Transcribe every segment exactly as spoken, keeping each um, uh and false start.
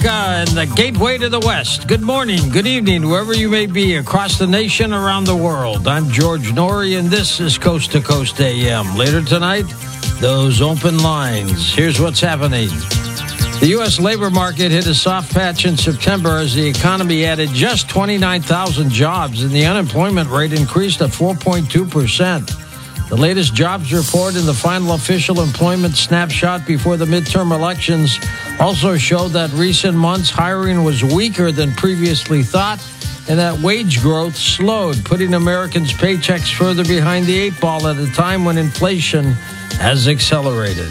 America and the gateway to the West. Good morning, good evening, wherever you may be across the nation, around the world. I'm George Noory, and this is Coast to Coast A M. Later tonight, those open lines. Here's what's happening. The U S labor market hit a soft patch in September as the economy added just twenty-nine thousand jobs, and the unemployment rate increased to four point two percent. The latest jobs report and the final official employment snapshot before the midterm elections also showed that recent months hiring was weaker than previously thought and that wage growth slowed, putting Americans' paychecks further behind the eight ball at a time when inflation has accelerated.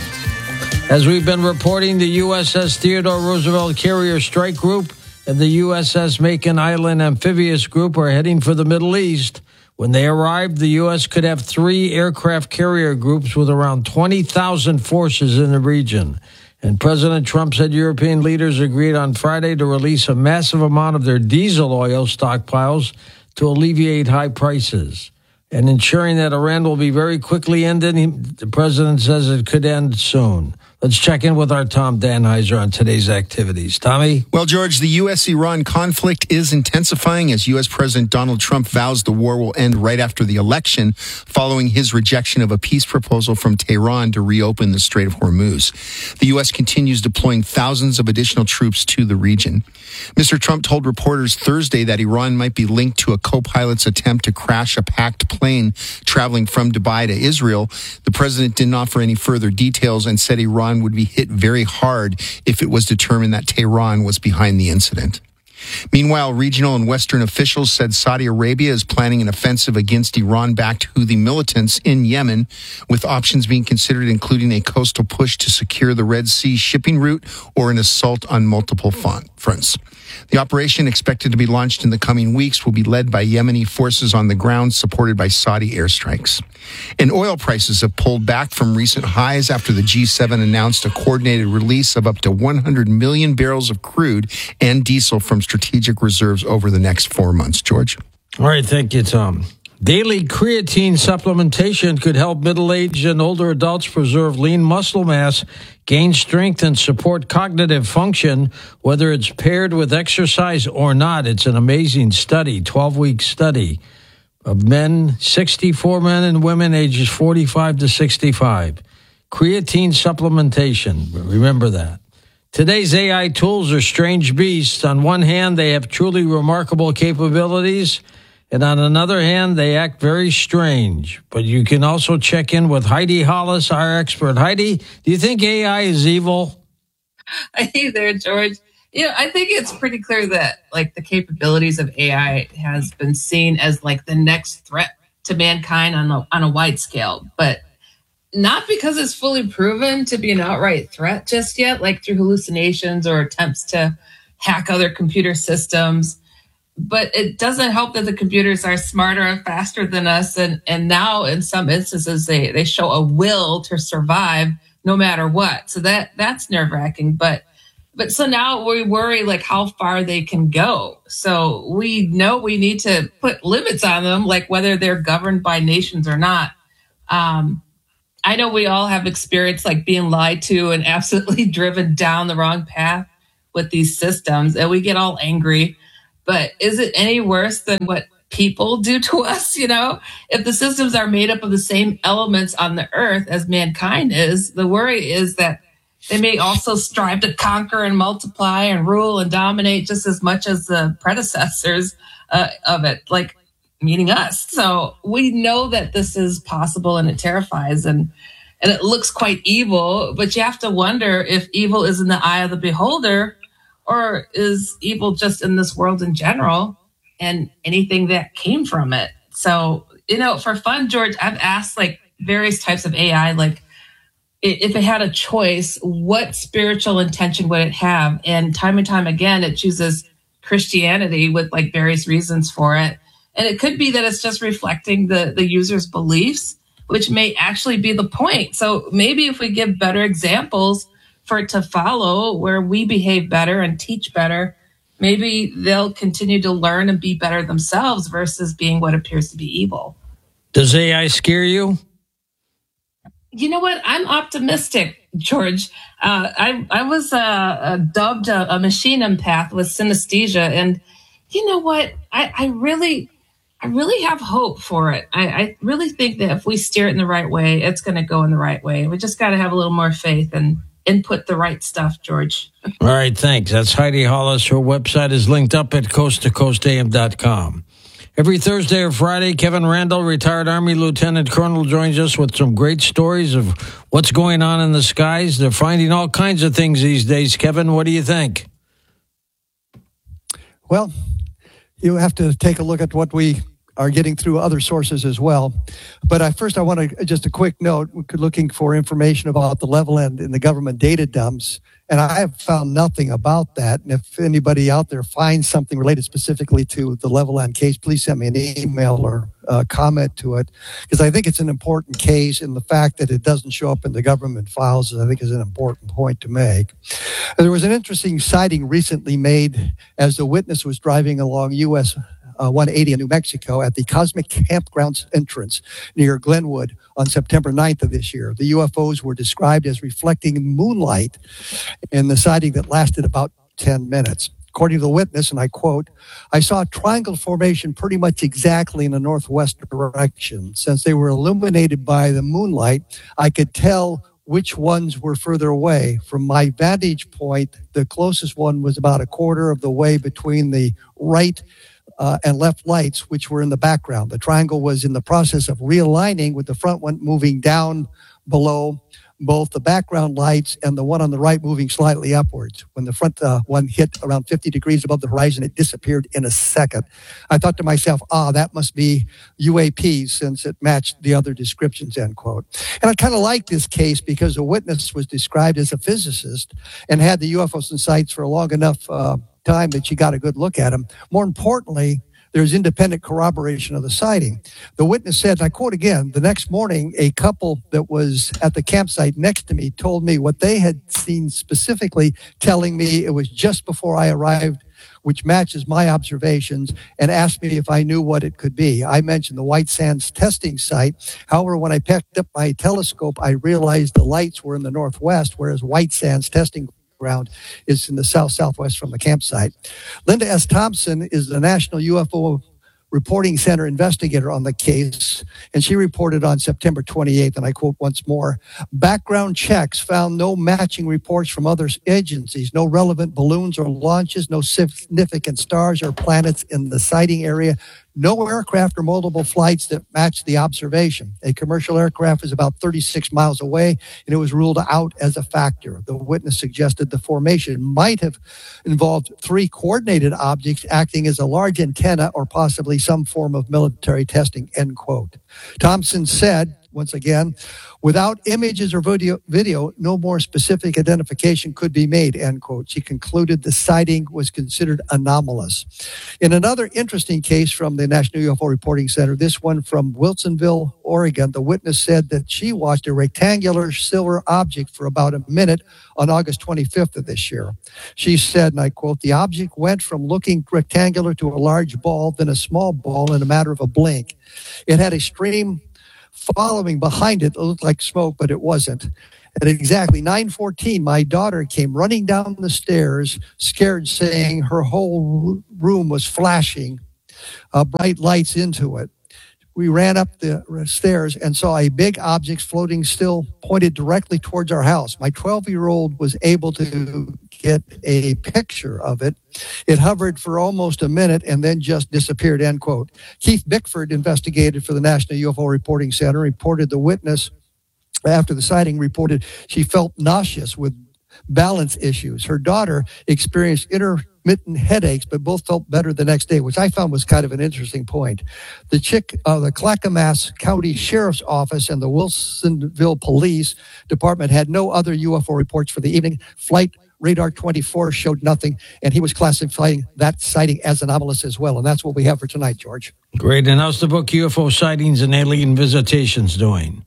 As we've been reporting, the U S S Theodore Roosevelt Carrier Strike Group and the U S S Macon Island Amphibious Group are heading for the Middle East. When they arrived, the U S could have three aircraft carrier groups with around twenty thousand forces in the region. And President Trump said European leaders agreed on Friday to release a massive amount of their diesel oil stockpiles to alleviate high prices. And ensuring that Iran will be very quickly ended, the president says it could end soon. Let's check in with our Tom Danheiser on today's activities. Tommy? Well, George, the U S Iran conflict is intensifying as U S President Donald Trump vows the war will end right after the election, following his rejection of a peace proposal from Tehran to reopen the Strait of Hormuz. The U S continues deploying thousands of additional troops to the region. Mister Trump told reporters Thursday that Iran might be linked to a co-pilot's attempt to crash a packed plane traveling from Dubai to Israel. The president didn't offer any further details and said Iran would be hit very hard if it was determined that Tehran was behind the incident. Meanwhile, regional and Western officials said Saudi Arabia is planning an offensive against Iran-backed Houthi militants in Yemen, with options being considered including a coastal push to secure the Red Sea shipping route or an assault on multiple fronts. The operation, expected to be launched in the coming weeks, will be led by Yemeni forces on the ground, supported by Saudi airstrikes. And oil prices have pulled back from recent highs after the G seven announced a coordinated release of up to one hundred million barrels of crude and diesel from strategic reserves over the next four months. George? All right, thank you, Tom. Daily creatine supplementation could help middle-aged and older adults preserve lean muscle mass, gain strength, and support cognitive function, whether it's paired with exercise or not. It's an amazing study, twelve-week study of men, sixty-four men and women ages forty-five to sixty-five. Creatine supplementation, remember that. Today's A I tools are strange beasts. On one hand, they have truly remarkable capabilities, and on another hand, they act very strange. But you can also check in with Heidi Hollis, our expert. Heidi, do you think A I is evil? Hey there, George. You know, I think it's pretty clear that, like, the capabilities of A I has been seen as, like, the next threat to mankind on a, on a wide scale. But not because it's fully proven to be an outright threat just yet, like through hallucinations or attempts to hack other computer systems. But it doesn't help that the computers are smarter and faster than us. And, and now, in some instances, they, they show a will to survive no matter what. So that that's nerve-wracking. But but so now we worry, like, how far they can go. So we know we need to put limits on them, like whether they're governed by nations or not. Um, I know we all have experienced, like, being lied to and absolutely driven down the wrong path with these systems. And we get all angry. But is it any worse than what people do to us? You know, if the systems are made up of the same elements on the earth as mankind is, the worry is that they may also strive to conquer and multiply and rule and dominate just as much as the predecessors uh, of it, like meaning us. So we know that this is possible, and it terrifies, and and it looks quite evil. But you have to wonder if evil is in the eye of the beholder, or is evil just in this world in general and anything that came from it? So, you know, for fun, George, I've asked, like, various types of A I, like, if it had a choice, what spiritual intention would it have? And time and time again, it chooses Christianity with, like, various reasons for it. And it could be that it's just reflecting the, the user's beliefs, which may actually be the point. So maybe if we give better examples for it to follow, where we behave better and teach better, maybe they'll continue to learn and be better themselves versus being what appears to be evil. Does A I scare you? You know what? I'm optimistic George. Uh, I I was uh, uh, dubbed a, a machine empath with synesthesia, and you know what? I, I really, I really have hope for it. I, I really think that if we steer it in the right way, it's going to go in the right way. We just got to have a little more faith and input the right stuff, George. All right, thanks. That's Heidi Hollis. Her website is linked up at coast to coast a m dot com. Every Thursday or Friday, Kevin Randall, retired Army Lieutenant Colonel, joins us with some great stories of what's going on in the skies. They're finding all kinds of things these days. Kevin, what do you think? Well, you have to take a look at what we are getting through other sources as well. But I, first, I want to just a quick note, looking for information about the level end in the government data dumps. And I have found nothing about that. And if anybody out there finds something related specifically to the level end case, please send me an email or uh, comment to it, because I think it's an important case, and the fact that it doesn't show up in the government files, I think, is an important point to make. There was an interesting sighting recently made as the witness was driving along U S Uh, one eighty in New Mexico at the Cosmic Campgrounds entrance near Glenwood on September ninth of this year. The U F Os were described as reflecting moonlight in the sighting that lasted about ten minutes. According to the witness, and I quote, "I saw a triangle formation pretty much exactly in the northwest direction. Since they were illuminated by the moonlight, I could tell which ones were further away. From my vantage point, the closest one was about a quarter of the way between the right Uh, and left lights, which were in the background. The triangle was in the process of realigning, with the front one moving down below both the background lights and the one on the right moving slightly upwards. When the front uh, one hit around fifty degrees above the horizon, it disappeared in a second. I thought to myself, ah, that must be U A Ps, since it matched the other descriptions," end quote. And I kind of like this case because the witness was described as a physicist and had the U F Os in sights for a long enough uh, time that you got a good look at them. More importantly, there's independent corroboration of the sighting. The witness said, and I quote again, "The next morning, a couple that was at the campsite next to me told me what they had seen specifically, telling me it was just before I arrived, which matches my observations, and asked me if I knew what it could be. I mentioned the White Sands testing site. However, when I picked up my telescope, I realized the lights were in the northwest, whereas White Sands testing ground is in the south-southwest from the campsite." Linda S. Thompson is the National U F O Reporting Center investigator on the case, and she reported on September twenty-eighth, and I quote once more, "Background checks found no matching reports from other agencies, no relevant balloons or launches, no significant stars or planets in the sighting area, no aircraft or multiple flights that matched the observation. A commercial aircraft is about thirty-six miles away, and it was ruled out as a factor." The witness suggested the formation might have involved three coordinated objects acting as a large antenna or possibly some form of military testing, end quote. Thompson said, once again, "Without images or video, video, no more specific identification could be made," end quote. She concluded the sighting was considered anomalous. In another interesting case from the National U F O Reporting Center, this one from Wilsonville, Oregon, the witness said that she watched a rectangular silver object for about a minute on August twenty-fifth of this year. She said, and I quote, "The object went from looking rectangular to a large ball, then a small ball in a matter of a blink. It had a stream following behind it. It looked like smoke, but it wasn't. At exactly nine fourteen, my daughter came running down the stairs, scared, saying her whole room was flashing uh, bright lights into it. We ran up the stairs and saw a big object floating still, pointed directly towards our house. My twelve-year-old was able to get a picture of it. It hovered for almost a minute and then just disappeared," end quote. Keith Bickford, investigated for the National U F O Reporting Center, reported the witness, after the sighting, reported she felt nauseous with balance issues. Her daughter experienced intermittent headaches, but both felt better the next day, which I found was kind of an interesting point. The Chick, uh, the Clackamas County Sheriff's Office and the Wilsonville Police Department had no other U F O reports for the evening. Flight Radar twenty-four showed nothing, and he was classifying that sighting as anomalous as well. And that's what we have for tonight, George. Great. And how's the book U F O Sightings and Alien Visitations doing?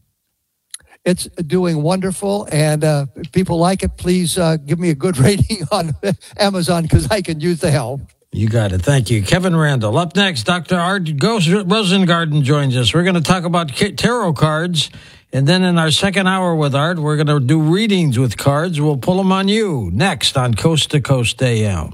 It's doing wonderful, and uh, if people like it, please uh, give me a good rating on Amazon, because I can use the help. You got it. Thank you. Kevin Randall. Up next, Doctor Art Rosengarten joins us. We're going to talk about tarot cards And then in our second hour with Art, we're going to do readings with cards. We'll pull them on you next on Coast to Coast A M.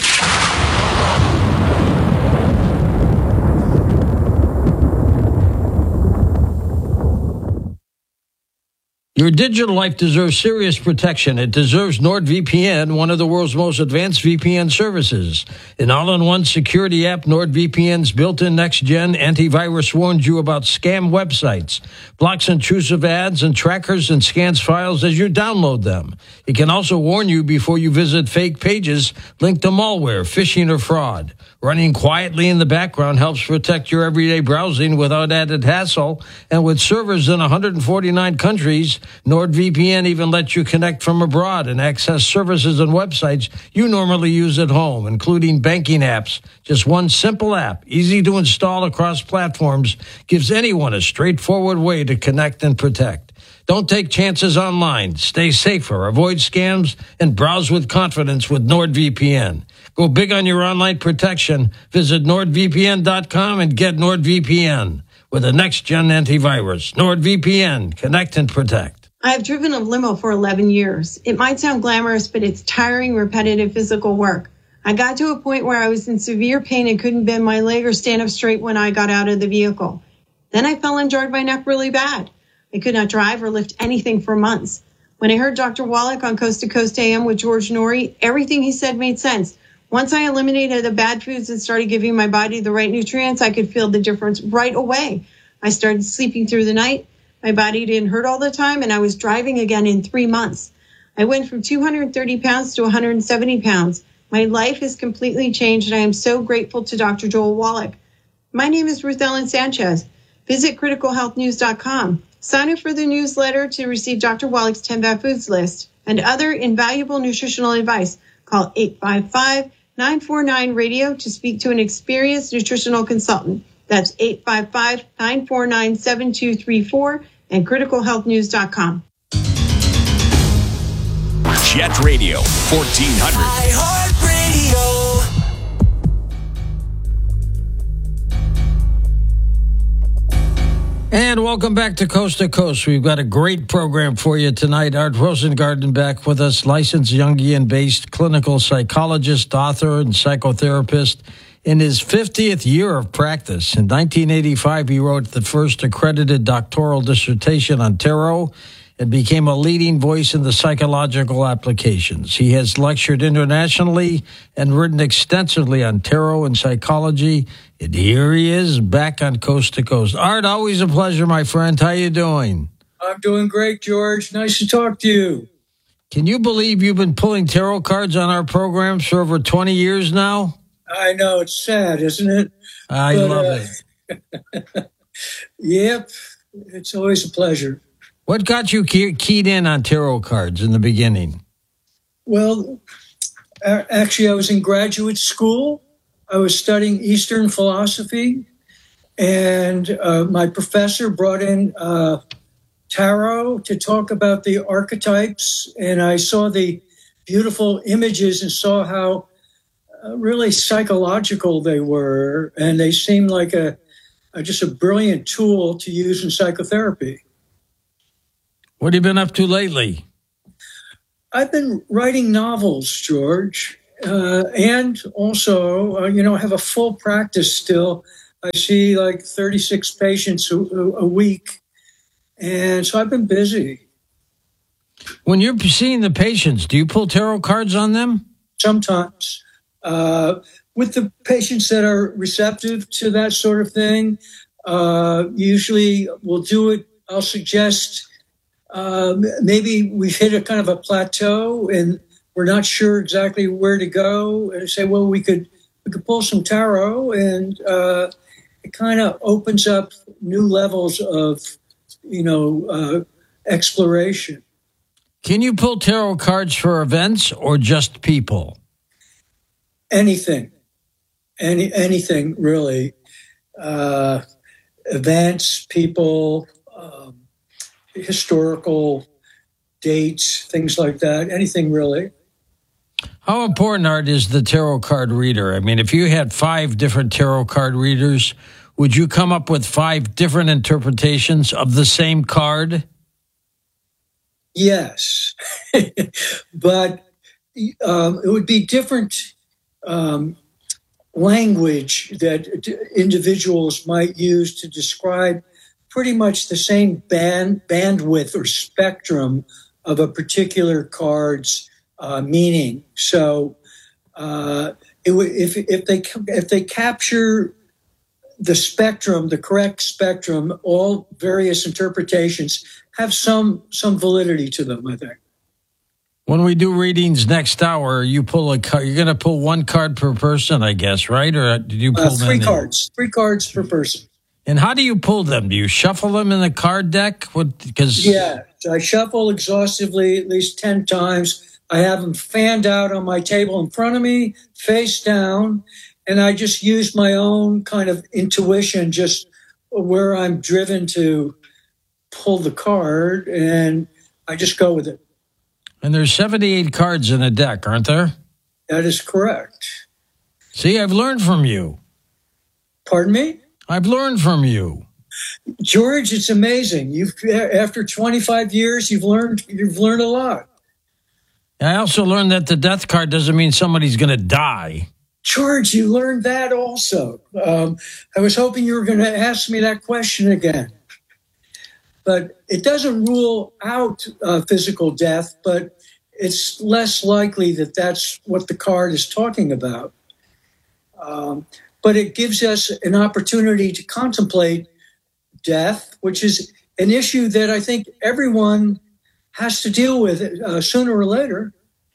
Your digital life deserves serious protection. It deserves NordVPN, one of the world's most advanced V P N services. An all-in-one security app, NordVPN's built-in next-gen antivirus warns you about scam websites, blocks intrusive ads and trackers, and scans files as you download them. It can also warn you before you visit fake pages linked to malware, phishing, or fraud. Running quietly in the background helps protect your everyday browsing without added hassle. And with servers in one hundred forty-nine countries, NordVPN even lets you connect from abroad and access services and websites you normally use at home, including banking apps. Just one simple app, easy to install across platforms, gives anyone a straightforward way to connect and protect. Don't take chances online. Stay safer, avoid scams, and browse with confidence with NordVPN. Go big on your online protection. Visit nord v p n dot com and get NordVPN with a next-gen antivirus. NordVPN. Connect and protect. I have driven a limo for eleven years. It might sound glamorous, but it's tiring, repetitive physical work. I got to a point where I was in severe pain and couldn't bend my leg or stand up straight when I got out of the vehicle. Then I fell and jarred my neck really bad. I could not drive or lift anything for months. When I heard Doctor Wallach on Coast to Coast A M with George Noory, everything he said made sense. Once I eliminated the bad foods and started giving my body the right nutrients, I could feel the difference right away. I started sleeping through the night. My body didn't hurt all the time, and I was driving again in three months. I went from two hundred thirty pounds to one hundred seventy pounds. My life has completely changed, and I am so grateful to Doctor Joel Wallach. My name is Ruth Ellen Sanchez. Visit critical health news dot com. Sign up for the newsletter to receive Doctor Wallach's ten bad foods list and other invaluable nutritional advice. Call eight five five, nine four nine, radio to speak to an experienced nutritional consultant. That's eight five five, nine four nine, seven two three four and critical health news dot com. Jet Radio, fourteen hundred. And welcome back to Coast to Coast. We've got a great program for you tonight. Art Rosengarten back with us, licensed Jungian-based clinical psychologist, author, and psychotherapist. In his fiftieth year of practice, in nineteen eighty-five, he wrote the first accredited doctoral dissertation on tarot and became a leading voice in the psychological applications. He has lectured internationally and written extensively on tarot and psychology. And here he is, back on Coast to Coast. Art, always a pleasure, my friend. How you doing? I'm doing great, George. Nice to talk to you. Can you believe you've been pulling tarot cards on our programs for over twenty years now? I know. It's sad, isn't it? I but, love uh, it. Yep. It's always a pleasure. What got you key- keyed in on tarot cards in the beginning? Well, actually, I was in graduate school. I was studying Eastern philosophy, and uh, my professor brought in uh, tarot to talk about the archetypes, and I saw the beautiful images and saw how uh, really psychological they were, and they seemed like a, a just a brilliant tool to use in psychotherapy. What have you been up to lately? I've been writing novels, George, uh, and also, uh, you know, I have a full practice still. I see like thirty-six patients a, a week, and so I've been busy. When you're seeing the patients, do you pull tarot cards on them? Sometimes. Uh, with the patients that are receptive to that sort of thing, uh, usually we'll do it. I'll suggest uh, maybe we've hit a kind of a plateau and we're not sure exactly where to go, and say, well, we could we could pull some tarot, and uh, it kind of opens up new levels of, you know, uh, exploration. Can you pull tarot cards for events or just people? Anything, any anything really. Uh, events, people, um, historical dates, things like that. Anything really. How important, Art, is the tarot card reader? I mean, if you had five different tarot card readers, would you come up with five different interpretations of the same card? Yes, but um, it would be different um, language that individuals might use to describe pretty much the same band bandwidth or spectrum of a particular card's uh, meaning. So, uh, it w- if if they if they capture the spectrum, the correct spectrum, all various interpretations have some some validity to them, I think. When we do readings next hour, you pull a card. You're going to pull one card per person, I guess, right? Or did you pull uh, three them cards? Three cards per person. And how do you pull them? Do you shuffle them in the card deck? What? Because yeah, I shuffle exhaustively at least ten times. I have them fanned out on my table in front of me, face down, and I just use my own kind of intuition, just where I'm driven to pull the card, and I just go with it. And there's seventy-eight cards in a deck, aren't there? That is correct. See, I've learned from you. Pardon me? I've learned from you. George, it's amazing. You've after twenty-five years, you've learned you've learned a lot. I also learned that the death card doesn't mean somebody's going to die. George, you learned that also. Um, I was hoping you were going to ask me that question again. But it doesn't rule out uh, physical death, but it's less likely that that's what the card is talking about. Um, but it gives us an opportunity to contemplate death, which is an issue that I think everyone has to deal with uh, sooner or later.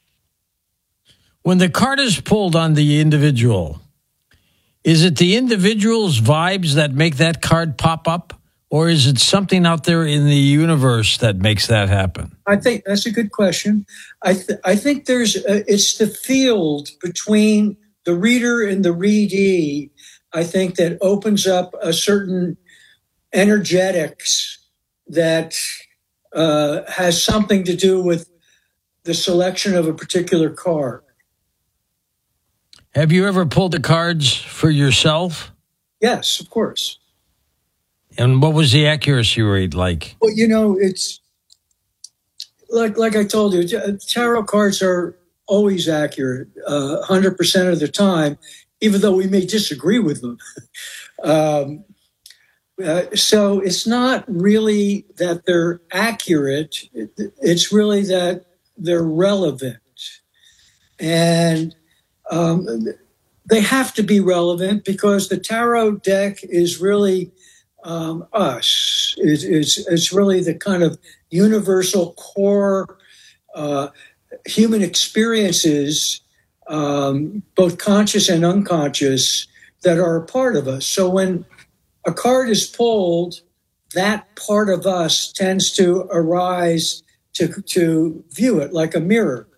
When the card is pulled on the individual, is it the individual's vibes that make that card pop up? Or is it something out there in the universe that makes that happen? I think that's a good question. I th- I think there's a, it's the field between the reader and the readee, I think, that opens up a certain energetics that uh, has something to do with the selection of a particular card. Have you ever pulled the cards for yourself? Yes, of course. And what was the accuracy rate like? Well, you know, it's like like I told you, tarot cards are always accurate, uh, one hundred percent of the time, even though we may disagree with them. um, uh, so it's not really that they're accurate. It's really that they're relevant. And um, they have to be relevant because the tarot deck is really um, us. It, it's, it's really the kind of universal core uh, human experiences, um, both conscious and unconscious, that are a part of us. So when a card is pulled, that part of us tends to arise to, to view it like a mirror.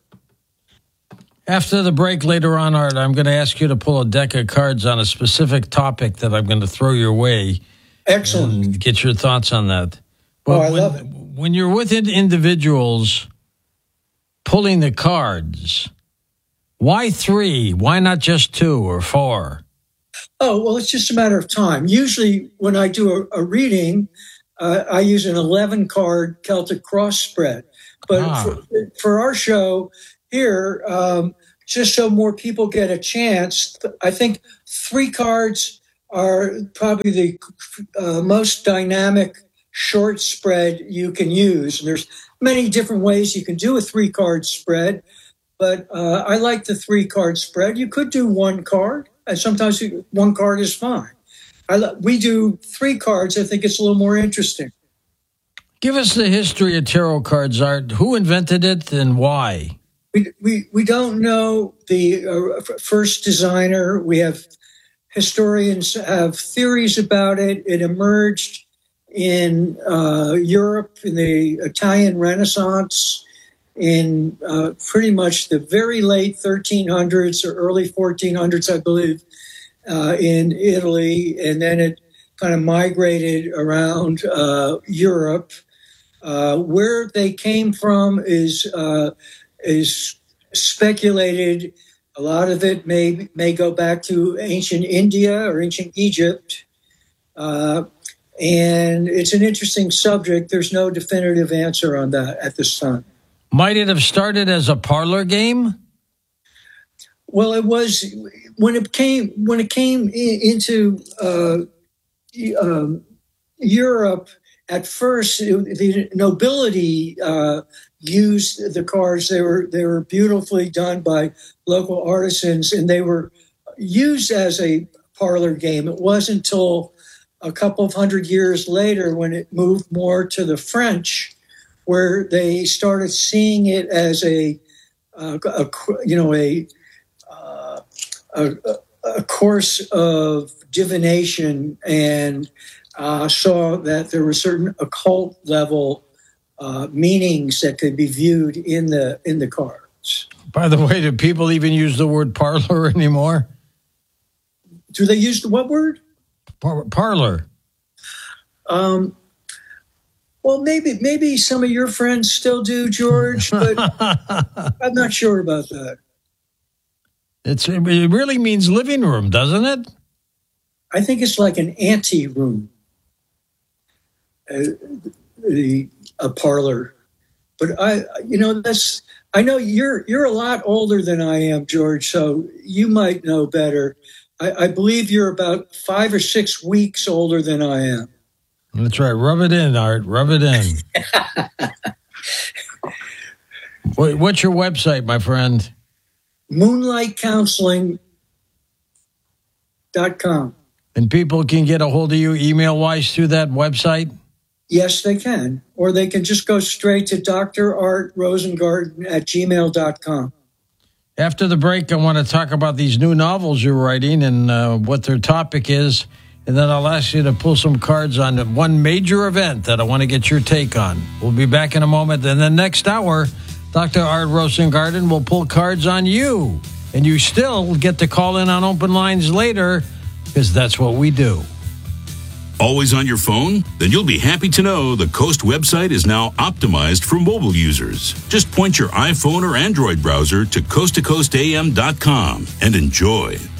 After the break later on, Art, I'm going to ask you to pull a deck of cards on a specific topic that I'm going to throw your way. Excellent. And get your thoughts on that. But oh, I when, love it. When you're with individuals pulling the cards, why three? Why not just two or four? Oh, well, it's just a matter of time. Usually when I do a, a reading, uh, I use an eleven-card Celtic cross spread. But ah. for, for our show here, um, just so more people get a chance, I think three cards are probably the uh, most dynamic short spread you can use. And there's many different ways you can do a three-card spread, but uh, I like the three-card spread. You could do one card, and sometimes one card is fine. I lo- we do three cards. I think it's a little more interesting. Give us the history of tarot cards, Art. Who invented it and why? We we, we don't know the uh, f- first designer. We have historians have theories about it. It emerged in uh, Europe in the Italian Renaissance, in uh, pretty much the very late thirteen hundreds or early fourteen hundreds, I believe, uh, in Italy, and then it kind of migrated around uh, Europe. Uh, where they came from is uh, is speculated. A lot of it may may go back to ancient India or ancient Egypt. Uh, and it's an interesting subject. There's no definitive answer on that at this time. Might it have started as a parlor game? Well, it was when it came when it came in, into uh, um, Europe. At first, it, the nobility uh, used the cards. They were they were beautifully done by local artisans, and they were used as a parlor game. It wasn't until a couple of hundred years later when it moved more to the French, where they started seeing it as a, uh, a you know a, uh, a a course of divination, and uh, saw that there were certain occult level uh, meanings that could be viewed in the in the cards. By the way, do people even use the word parlor anymore? Do they use the what word? Par- parlor. Um. Well, maybe maybe some of your friends still do, George, but I'm not sure about that. It's it really means living room, doesn't it? I think it's like an ante room, uh, the a parlor. But I, you know, that's I know you're you're a lot older than I am, George, so you might know better. I, I believe you're about five or six weeks older than I am. That's right. Rub it in, Art. Rub it in. What's your website, my friend? moonlight counseling dot com. And people can get a hold of you email-wise through that website? Yes, they can. Or they can just go straight to D R Art Rosengarten at gmail dot com. After the break, I want to talk about these new novels you're writing and uh, what their topic is. And then I'll ask you to pull some cards on one major event that I want to get your take on. We'll be back in a moment. And then next hour, Doctor Art Rosengarten will pull cards on you. And you still get to call in on open lines later because that's what we do. Always on your phone? Then you'll be happy to know the Coast website is now optimized for mobile users. Just point your iPhone or Android browser to coast to coast a m dot com and enjoy.